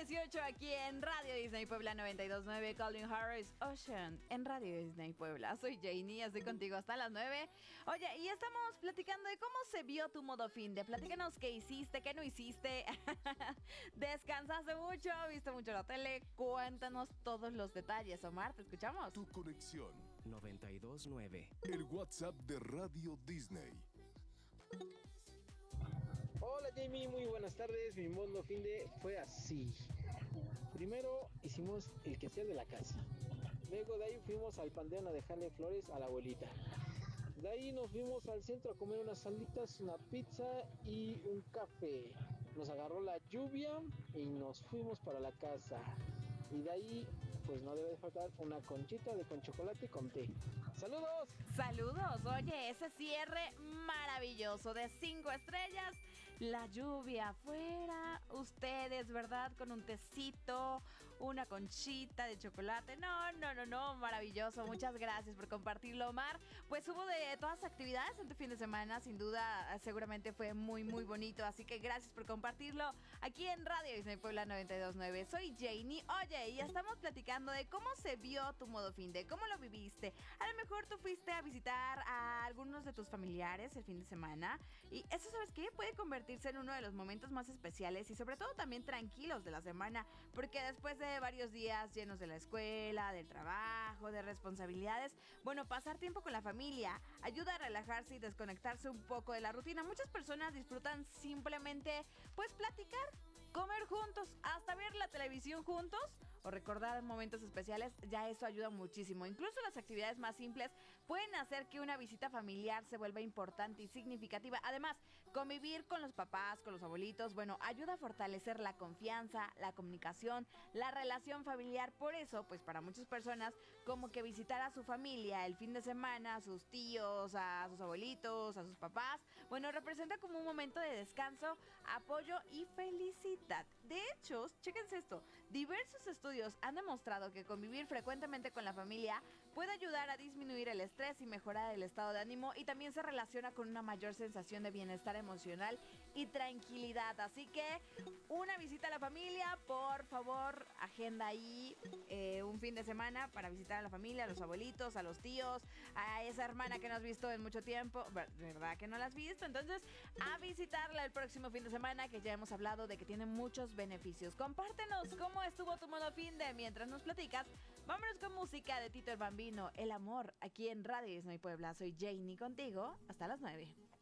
9:18 aquí en Radio Disney Puebla 92.9, Calvin Harris Ocean en Radio Disney Puebla. Soy Janie, estoy contigo hasta las 9. Oye, y estamos platicando de cómo se vio tu modo fin de. Platícanos qué hiciste, qué no hiciste. ¿Descansaste mucho? ¿Viste mucho la tele? Cuéntanos todos los detalles. Omar, te escuchamos. Tu conexión 92.9. El WhatsApp de Radio Disney. Hola Jamie, muy buenas tardes. Mi modo fin de fue así. Primero hicimos el quehacer de la casa. Luego de ahí fuimos al panteón a dejarle flores a la abuelita. De ahí nos fuimos al centro a comer unas salitas, una pizza y un café. Nos agarró la lluvia y nos fuimos para la casa. Y de ahí, pues no debe de faltar una conchita de con chocolate con té. ¡Saludos! Saludos, oye, ese cierre maravilloso de 5 estrellas, la lluvia afuera, ustedes, ¿verdad? Con un tecito, una conchita de chocolate, no, maravilloso, muchas gracias por compartirlo, Omar. Pues hubo de todas las actividades en tu fin de semana, sin duda, seguramente fue muy bonito, así que gracias por compartirlo aquí en Radio Disney Puebla 92.9. Soy Janie, oye, y ya estamos platicando de cómo se vio tu modo fin de, cómo lo viviste. A lo mejor tú fuiste a visitar a algunos de tus familiares el fin de semana y eso, ¿sabes qué? Puede convertirse en uno de los momentos más especiales y sobre todo también tranquilos de la semana, porque después de varios días llenos de la escuela, del trabajo, de responsabilidades, bueno, pasar tiempo con la familia ayuda a relajarse y desconectarse un poco de la rutina. Muchas personas disfrutan simplemente, pues, platicar, comer juntos, hasta ver la televisión juntos o recordar momentos especiales, ya eso ayuda muchísimo. Incluso las actividades más simples pueden hacer que una visita familiar se vuelva importante y significativa. Además, convivir con los papás, con los abuelitos, bueno, ayuda a fortalecer la confianza, la comunicación, la relación familiar. Por eso, pues para muchas personas, como que visitar a su familia el fin de semana, a sus tíos, a sus abuelitos, a sus papás, bueno, representa como un momento de descanso, apoyo y felicidad. De hecho, chéquense esto, diversos estudios han demostrado que convivir frecuentemente con la familia puede ayudar a disminuir el estrés y mejorar el estado de ánimo, y también se relaciona con una mayor sensación de bienestar emocional y tranquilidad. Así que una visita a la familia, por favor, agenda ahí un fin de semana para visitar a la familia, a los abuelitos, a los tíos, a esa hermana que no has visto en mucho tiempo, ¿verdad que no la has visto? Entonces, a visitarla el próximo fin de semana, que ya hemos hablado de que tiene muchos beneficios. Compártenos cómo estuvo tu modo fin de. Mientras nos platicas, vámonos con música de Tito el Bambino, El Amor, aquí en Radio Disney Puebla. Soy Janie contigo hasta las 9.